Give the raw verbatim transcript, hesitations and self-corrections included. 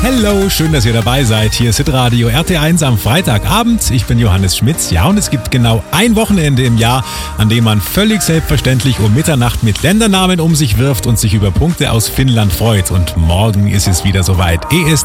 Hello, schön, dass ihr dabei seid. Hier ist Hitradio R T eins am Freitagabend. Ich bin Johannes Schmitz. Ja, und es gibt genau ein Wochenende im Jahr, an dem man völlig selbstverständlich um Mitternacht mit Ländernamen um sich wirft und sich über Punkte aus Finnland freut. Und morgen ist es wieder soweit. E S